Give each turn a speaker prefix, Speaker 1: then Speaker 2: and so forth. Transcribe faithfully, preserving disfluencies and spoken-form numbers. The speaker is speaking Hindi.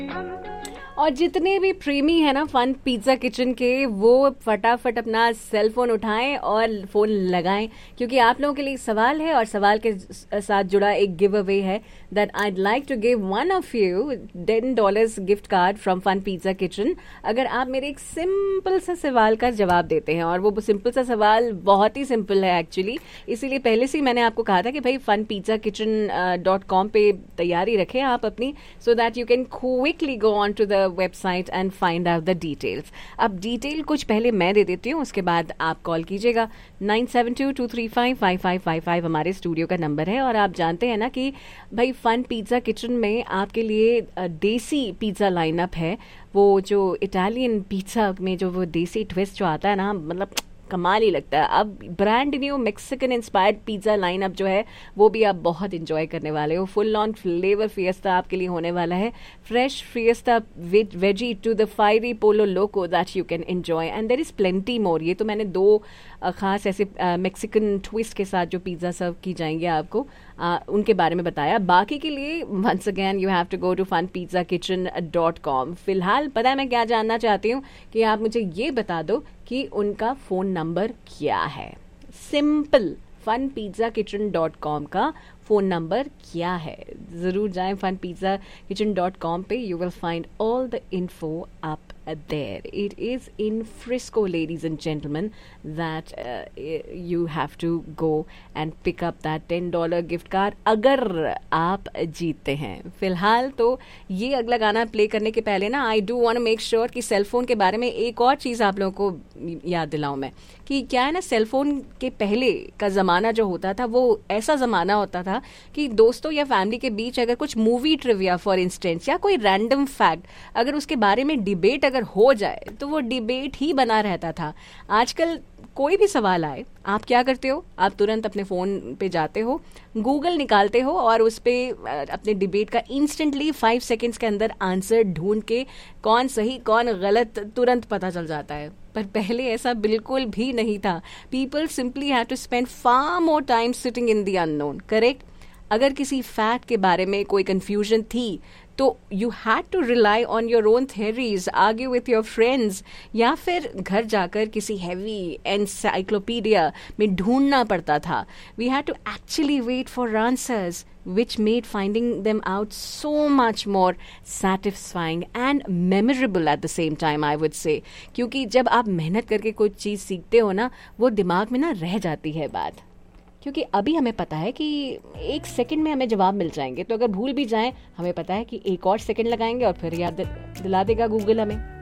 Speaker 1: और जितने भी प्रेमी है ना फन पिज्जा किचन के, वो फटाफट अपना सेल फोन उठाएं और फोन लगाएं, क्योंकि आप लोगों के लिए सवाल है और सवाल के साथ जुड़ा एक गिव अवे है that I like to give one of you ten dollars gift card from fun pizza kitchen, अगर आप मेरे एक सिंपल सा सवाल का जवाब देते हैं। और वो सिंपल सा सवाल बहुत ही सिंपल है एक्चुअली, इसीलिए पहले से ही मैंने आपको कहा था कि भाई fun pizza kitchen dot com पे तैयारी रखें आप अपनी, so that you can quickly go on to the website and find out the details. अब डिटेल कुछ पहले मैं दे देती हूँ, उसके बाद आप कॉल कीजिएगा। Nine seven to to three five five five five five हमारे स्टूडियो का नंबर है। और आप जानते हैं ना कि भाई फन पिज्जा किचन में आपके लिए देसी पिज्जा लाइनअप है। वो जो इटालियन पिज्जा में जो वो देसी ट्विस्ट जो आता है ना, मतलब कमाल ही लगता है। अब brand new Mexican inspired pizza lineup जो है वो भी आप बहुत इंजॉय करने वाले हो। फुल ऑन फ्लेवर फिएस्टा आपके लिए होने वाला है, fresh fiesta with veggie to the fiery polo loco that you can enjoy and there is plenty मोर। ये तो मैंने दो खास ऐसे मैक्सिकन ट्विस्ट के साथ जो पिज्जा सर्व की जाएंगे आपको, आ, उनके बारे में बताया। बाकी के लिए once again you have to go to fun pizza kitchen dot com. फिलहाल पता है मैं क्या जानना चाहती हूँ कि आप मुझे ये बता दो कि उनका फोन नंबर क्या है। Simple, fun pizza kitchen dot com का फोन नंबर क्या है? जरूर जाएं fun pizza kitchen dot com पे, you will find all the info up there. It is in Frisco, ladies and gentlemen, that uh, you have to go and pick up that ten dollar gift card अगर आप जीतते हैं। फिलहाल तो ये अगला गाना प्ले करने के पहले ना I do want to make sure कि सेलफोन के बारे में एक और चीज़ आप लोगों को याद दिलाऊं मैं, कि क्या है ना, सेलफोन के पहले का ज़माना जो होता था वो ऐसा ज़माना होता था कि दोस्तों या फैमिली के बीच अगर कुछ मूवी ट्रिविया फॉर इंस्टेंस या कोई रैंडम फैक्ट अगर उसके बारे में डिबेट अगर हो जाए तो वो डिबेट ही बना रहता था। आजकल कोई भी सवाल आए, आप क्या करते हो? आप तुरंत अपने फ़ोन पे जाते हो, गूगल निकालते हो और उस पर अपने डिबेट का इंस्टेंटली फाइव सेकेंड्स के अंदर आंसर ढूंढ के कौन सही कौन गलत तुरंत पता चल जाता है। पर पहले ऐसा बिल्कुल भी नहीं था। People simply have to spend far more time sitting in the unknown, correct? अगर किसी फैक्ट के बारे में कोई कंफ्यूजन थी तो you had to rely on your own theories, argue with your friends, या फिर घर जाकर किसी हैवी एनसाइक्लोपीडिया में ढूंढना पड़ता था। We had to actually wait for answers which made finding them out so much more satisfying and memorable at the same time, I would say. क्योंकि जब आप मेहनत करके कोई चीज़ सीखते हो ना, वो दिमाग में ना रह जाती है बात। क्योंकि अभी हमें पता है कि एक सेकंड में हमें जवाब मिल जाएंगे, तो अगर भूल भी जाएं हमें पता है कि एक और सेकंड लगाएंगे और फिर याद दिला देगा गूगल हमें।